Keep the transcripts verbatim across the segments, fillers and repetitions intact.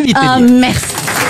plus vite. Ah, Eddie. merci.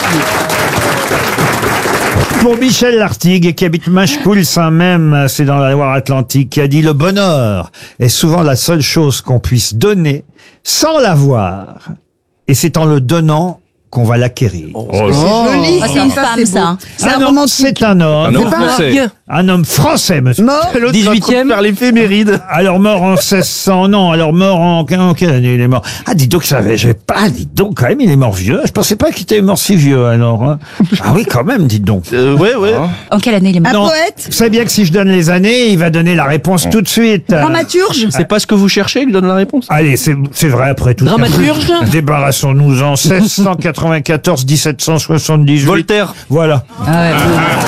Pour Michel Lartigue, qui habite Machecoul-Saint-Même, c'est dans la Loire-Atlantique, qui a dit « Le bonheur est souvent la seule chose qu'on puisse donner sans l'avoir. Et c'est en le donnant qu'on va l'acquérir. Oh, Joli. Ah, c'est une femme, ça. C'est Ah un non, romantique. c'est un homme. Un homme pas français. Un homme français, monsieur. Mort. dix-huitième. Faire l'éphéméride. Alors mort en seize cents, non, alors mort en, en quelle année il est mort? Ah, dis donc, ça avait, j'ai pas, dis donc, quand même, il est mort vieux. Je pensais pas qu'il était mort si vieux, alors. Hein. Ah oui, quand même, dites donc. Euh, ouais, ouais. En quelle année il est mort? Un Non. poète. Vous savez bien que si je donne les années, il va donner la réponse tout de suite. Dramaturge. C'est pas ce que vous cherchez, il donne la réponse. Allez, c'est c'est vrai après tout. Dramaturge. Débarrassons-nous-en. seize cent quatre-vingt-quatorze, dix-sept cent soixante-dix-huit. Voltaire. Voilà. Ah ouais.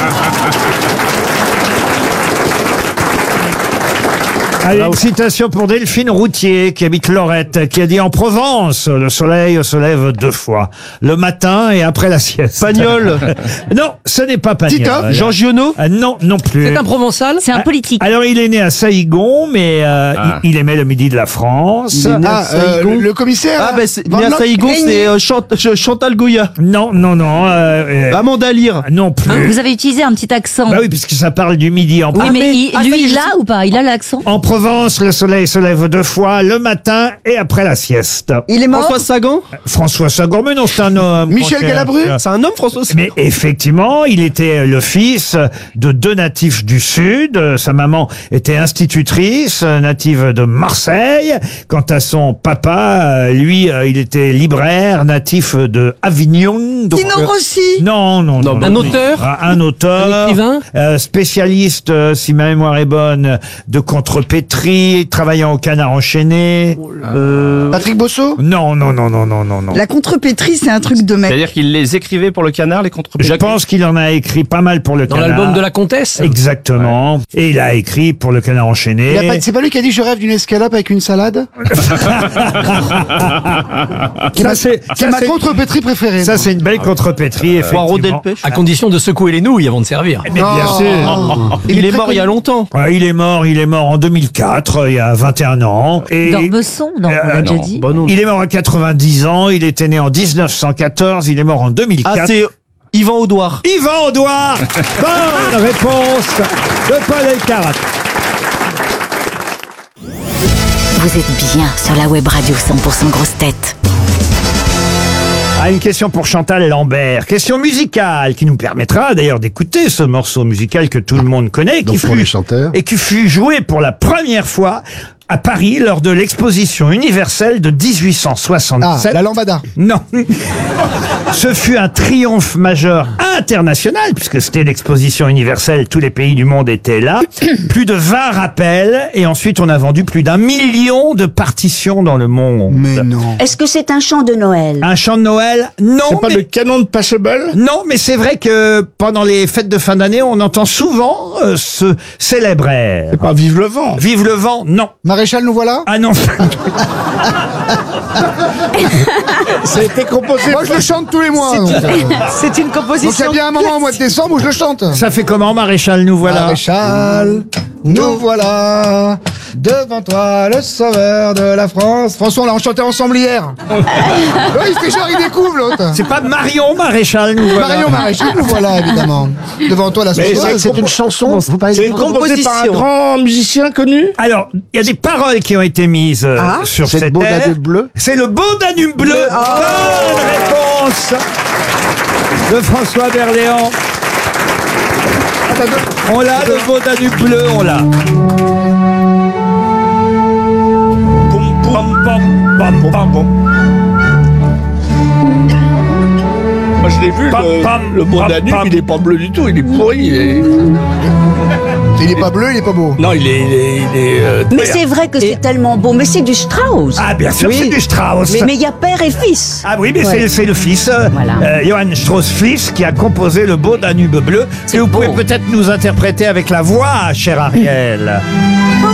Allez, une citation pour Delphine Routier, qui habite Lorette, qui a dit « En Provence, le soleil se lève deux fois, le matin et après la sieste. » Pagnol. Non, ce n'est pas Pagnol. Titoff. Jean Giono. Ah, non, non plus. C'est un provençal. C'est un politique. Alors, il est né à Saïgon, mais euh, Ah. il, il aimait le midi de la France. Ah, euh, le, le commissaire Ah, ben, c'est, Van né à Lock- Saïgon, Régnier. c'est euh, Chant- Ch- Chantal Goya. Non, non, non. Euh, euh, Amanda Lear. non plus. Vous avez utilisé un petit accent. Bah oui, puisque ça parle du midi en Oui, Provence. mais il- ah, ça y lui, est, il je l'a sais. ou pas? Il a l'accent? En Provence, le soleil se lève deux fois, le matin et après la sieste. Il est mort. François Sagan. François Sagan, mais non, c'est un homme. Michel Franck, Galabru euh, C'est un homme, François Sagan. Mais effectivement, il était le fils de deux natifs du Sud. Sa maman était institutrice, native de Marseille. Quant à son papa, lui, il était libraire, natif de Avignon. Donc, Tino euh, Rossi. Non, non, non. Un non. auteur Ah, Un auteur. Un écrivain euh, spécialiste, euh, si ma mémoire est bonne, de contrepétrie, travaillant au Canard enchaîné. Euh, Patrick Bosso. Non, non, non, non, non, non, non. La contrepétrie, c'est un truc de mec. C'est-à-dire qu'il les écrivait pour le Canard, les contre. Je pense qu'il en a écrit pas mal pour le Dans Canard. l'album de la comtesse. Exactement. Et il a écrit pour le Canard enchaîné. Il a pas- C'est pas lui qui a dit je rêve d'une escalope avec une salade. Ça, c'est, C'est ça, ma c'est- contrepétrie préférée. ça, c'est une belle contrepétrie, Poirot effectivement. Delpech. À condition de secouer les nouilles avant de servir. Mais bien Oh. sûr. Il, est très mort il y a connu. longtemps. Ouais, il est mort, il est mort en deux mille quatre, il y a vingt et un ans. Et D'Orbesson, non, on l'a Euh, déjà non, dit. bah non. il est mort à quatre-vingt-dix ans, il était né en dix-neuf cent quatorze, il est mort en deux mille quatre. Ah, c'est Yvan Audouard. Yvan Audouard. Bonne réponse de Paul Elkarat. Vous êtes bien sur la web radio cent pour cent grosse tête. Ah, une question pour Chantal Lambert. Question musicale qui nous permettra d'ailleurs d'écouter ce morceau musical que tout le monde connaît. Donc qui pour fut- les chanteurs. Et qui fut joué pour la première fois à Paris lors de l'exposition universelle de dix-huit cent Ah, soixante-sept. la lambada. Non. Ce fut un triomphe majeur international, puisque c'était l'exposition universelle, tous les pays du monde étaient là. Plus de vingt rappels, et ensuite on a vendu plus d'un million de partitions dans le monde. Mais non. Est-ce que c'est un chant de Noël? Un chant de Noël? Non, mais... canon de Pachelbel? Non, mais c'est vrai que pendant les fêtes de fin d'année, on entend souvent euh, ce célèbre air. Pas Vive le vent. Vive le vent? Non. Maréchal, nous voilà. Ah non. Ça a été composé. Moi, je le chante tous les mois. Donc, euh, C'est une donc il y composition. a bien un moment au mois de décembre où je le chante. Ça fait comment, Maréchal, nous voilà? Maréchal, nous voilà devant toi, le sauveur de la France. François, on l'a chanté ensemble hier. Oui, il fait genre, il découvre l'autre. C'est pas Marion Maréchal, nous voilà. Marion Maréchal, nous voilà évidemment. Devant toi, la sauveuse. C'est une chanson, vous parlez C'est de composé par un grand musicien connu. Alors, il y a des paroles qui ont été mises euh, Ah, sur c'est le cette beau air. Danube bleu. C'est le beau Danube bleu. Bonne réponse de François Berléand. On l'a, le beau Danube bleu, on l'a. Pom, pom, pom, pom, pom, pom. Moi je l'ai vu, Pam, le, pam, le beau pam, Danube, pam. il est pas bleu du tout, il est pourri. Il est... Il est pas bleu, il est pas beau. Non, il est... Il est, il est euh, Mais c'est vrai que c'est tellement beau, mais c'est du Strauss. Ah, bien sûr, c'est du Strauss. Mais il y a père et fils. Ah oui, mais Ouais. c'est- c'est le fils, euh, Voilà. euh, Johann Strauss fils, qui a composé le beau Danube bleu. Et vous pouvez peut-être nous interpréter avec la voix, cher Ariel.